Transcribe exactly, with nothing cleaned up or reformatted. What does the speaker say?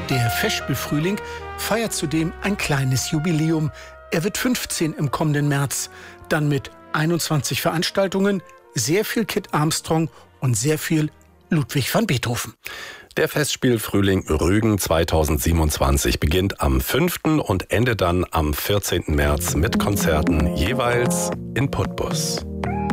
Der Festspielfrühling feiert zudem ein kleines Jubiläum. Er wird fünfzehn im kommenden März. Dann mit einundzwanzig Veranstaltungen, sehr viel Kit Armstrong und sehr viel Ludwig van Beethoven. Der Festspielfrühling Rügen zweitausendsiebenundzwanzig beginnt am fünften und endet dann am vierzehnten März mit Konzerten jeweils in Putbus.